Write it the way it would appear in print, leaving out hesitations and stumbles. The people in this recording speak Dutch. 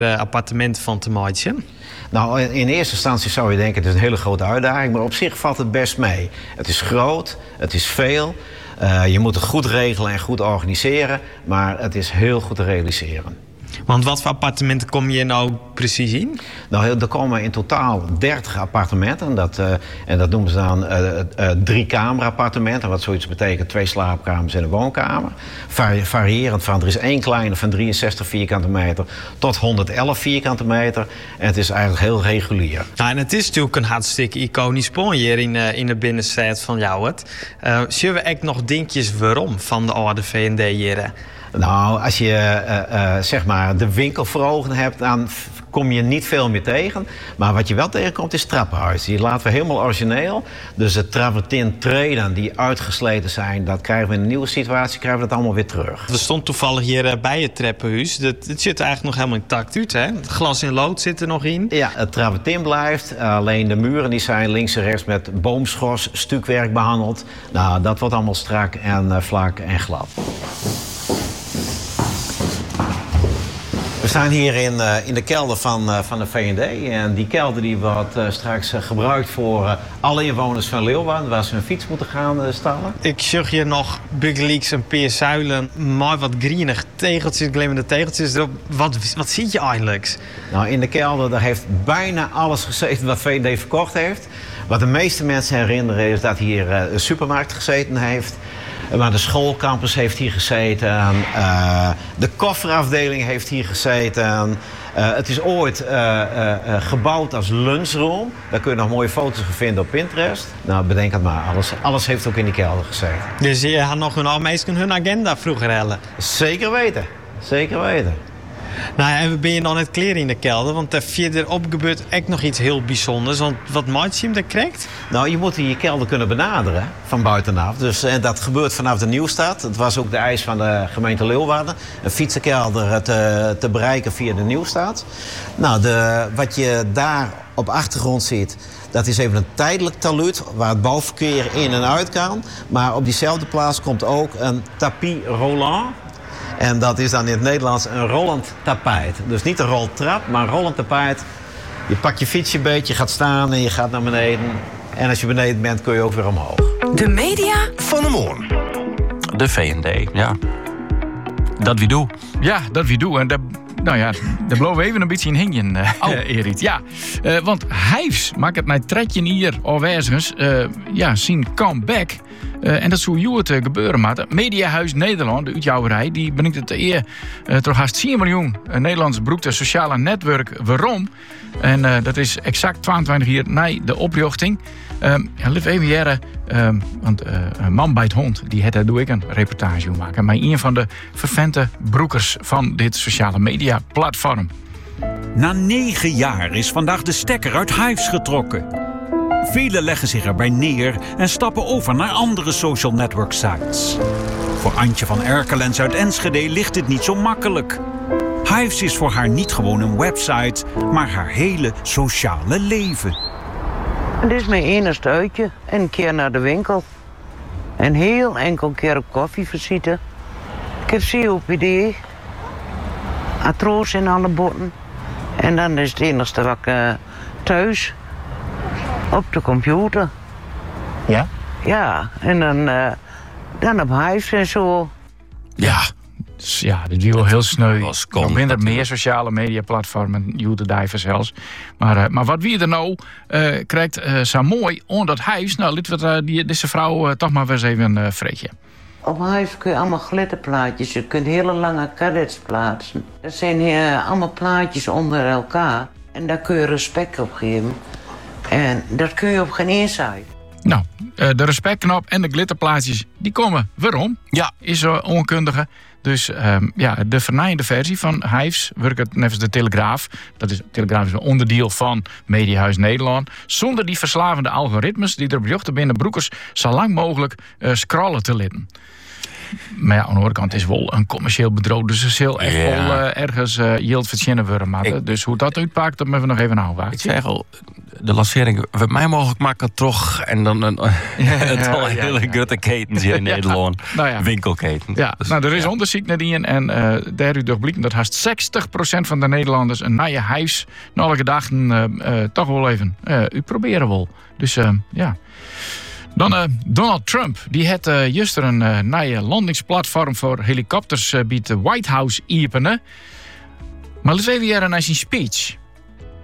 appartementen van te maken? Nou, in eerste instantie zou je denken, het is een hele grote uitdaging, maar op zich valt het best mee. Het is groot, het is veel. Je moet het goed regelen en goed organiseren, maar het is heel goed te realiseren. Want wat voor appartementen kom je nou precies in? Nou, er komen in totaal 30 appartementen. En dat noemen ze dan 3-kamer-appartementen. Wat zoiets betekent 2 slaapkamers en een woonkamer. Variërend van, er is 1 kleine van 63 vierkante meter tot 111 vierkante meter. En het is eigenlijk heel regulier. Nou, en het is natuurlijk een hartstikke iconisch spoor hier in de binnenstad van Ljouwert. Zullen we echt nog dingetjes waarom van de oude V&D hier? Nou, als je zeg maar de winkel voor ogen hebt, dan kom je niet veel meer tegen. Maar wat je wel tegenkomt is trappenhuis. Die laten we helemaal origineel. Dus de travertin treden die uitgesleten zijn, dat krijgen we in een nieuwe situatie, krijgen we dat allemaal weer terug. We stonden toevallig hier bij het trappenhuis. Het ziet er eigenlijk nog helemaal intact uit, hè? Het glas in lood zit er nog in. Ja, het travertin blijft. Alleen de muren die zijn links en rechts met boomschors, stukwerk behandeld. Nou, dat wordt allemaal strak en vlak en glad. We staan hier in de kelder van de V&D. En die kelder die wordt straks gebruikt voor alle inwoners van Leeuwarden, waar ze hun fiets moeten gaan stallen. Ik zag hier nog Big Leaks en Peer Zuilen. Mooi wat grienig tegeltjes, glimmende tegeltjes erop. Wat zie je eigenlijk? Nou, in de kelder daar heeft bijna alles gezeten wat V&D verkocht heeft. Wat de meeste mensen herinneren is dat hier een supermarkt gezeten heeft. Maar de schoolcampus heeft hier gezeten. De kofferafdeling heeft hier gezeten. Het is ooit gebouwd als lunchroom. Daar kun je nog mooie foto's van vinden op Pinterest. Nou, bedenk het maar. Alles heeft ook in die kelder gezeten. Dus je had nog hun agenda vroeger hellen? Zeker weten. Zeker weten. Nou, en ben je nog net kleren in de kelder? Want verderop gebeurt echt nog iets heel bijzonders. Want wat maakt je hem dat krijgt? Nou, je moet je kelder kunnen benaderen van buitenaf. Dus, en dat gebeurt vanaf de Nieuwstad. Het was ook de eis van de gemeente Leeuwarden. Een fietsenkelder te bereiken via de Nieuwstad. Nou, wat je daar op achtergrond ziet, dat is even een tijdelijk taluut waar het bouwverkeer in en uit kan. Maar op diezelfde plaats komt ook een tapis roulant. En dat is dan in het Nederlands een rollend tapijt. Dus niet een roltrap, maar een rollend tapijt. Je pakt je fietsje een beetje, je gaat staan en je gaat naar beneden. En als je beneden bent, kun je ook weer omhoog. De media van de morgen. De V&D, ja. Dat wie doe. Ja, dat wie doe. En daar bloven we even een beetje in hingen, Erit. Ja, want Hives maakt het naar tredje hier alwegens zien comeback. En dat zou jou het gebeuren, maar Mediahuis Nederland, de uitjouwerij, die brengt het eer toch haast 10 miljoen Nederlands beroepte sociale netwerk. Waarom? En dat is exact 22 jaar na de oprichting. Lief even jaren, want Man bij het Hond, daar doe ik een reportage over maken. Maar een van de vervente broekers van dit sociale media platform. Na 9 jaar is vandaag de stekker uit Hives getrokken. Velen leggen zich erbij neer en stappen over naar andere social network sites. Voor Antje van Erkelens uit Enschede ligt dit niet zo makkelijk. Hives is voor haar niet gewoon een website, maar haar hele sociale leven. Het is mijn enigste uitje. Een keer naar de winkel. En heel enkel keer op koffievisite. Ik heb COPD. Artrose in alle botten. En dan is het enigste wat ik thuis op de computer. Ja? Ja, en dan op Hives en zo. Ja, dat is wel heel sneu. Nog minder meer sociale mediaplatformen, YouTube zelfs. Maar wat wie er nou krijgt zo mooi onder Hives. Nou, laten we deze vrouw toch maar weer eens even vreetje. Op Hives kun je allemaal glitterplaatjes. Je kunt hele lange kadets plaatsen. Dat zijn allemaal plaatjes onder elkaar. En daar kun je respect op geven. En dat kun je op geen één site. Nou, de respectknop en de glitterplaatjes, die komen. Waarom? Ja. Is onkundige. Dus de vernijende versie van Hives werkt het nevens de Telegraaf. Telegraaf is een onderdeel van Mediahuis Nederland. Zonder die verslavende algoritmes die erop jochten binnen broekers zo lang mogelijk scrollen te litten. Maar ja, aan de andere kant is wel een commercieel bedrijf. Dus ze zal echt wel ergens yield verzinnen worden. Maar dus hoe dat uitpakt, dat moeten we nog even afwachten. Ik zeg al, de lancering wat mij mogelijk maken toch. En dan een hele grote ketens hier in Nederland. Nou ja. Winkelketens. Ja, Dus, er is onderzoek naar die en daaruit blijkt dat haast 60% van de Nederlanders een nieuwe huis na alle gedachten toch wel even u proberen wil. Dus ja. Dan Donald Trump, die had juist een nieuwe landingsplatform voor helikopters bij de White House openen. Maar laten we even naar zijn speech.